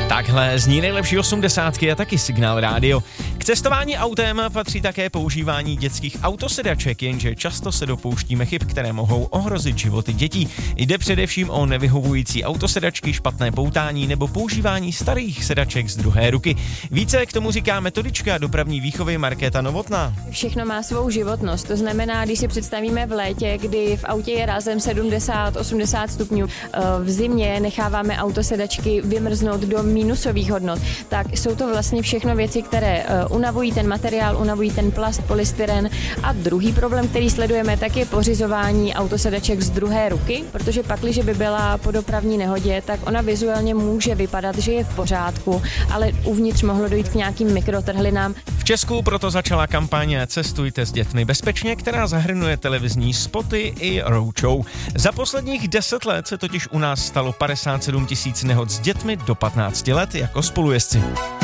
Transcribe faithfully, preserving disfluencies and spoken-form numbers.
Takhle zní nejlepší osmdesátky a taky Signál rádio. K cestování autem patří také používání dětských autosedaček, jenže často se dopouštíme chyb, které mohou ohrozit životy dětí. Jde především o nevyhovující autosedačky, špatné poutání nebo používání starých sedaček z druhé ruky. Více k tomu říká metodička dopravní výchovy Markéta Novotná. Všechno má svou životnost, to znamená, když si představíme v létě, kdy v autě je rázem sedmdesát osmdesát stupňů, v zimě necháváme autosedačky vymrznout do minusových hodnot, tak jsou to vlastně všechno věci, které unavují ten materiál, unavují ten plast, polystyren. A druhý problém, který sledujeme, tak je pořizování autosedaček z druhé ruky, protože pakliže by byla po dopravní nehodě, tak ona vizuálně může vypadat, že je v pořádku, ale uvnitř mohlo dojít k nějakým mikrotrhlinám. V Česku proto začala kampaň Cestujte s dětmi bezpečně, která zahrnuje televizní spoty i roadshow. Za posledních deset let se totiž u nás stalo padesát sedm tisíc nehod s dětmi do patnácti let jako spolujezdci.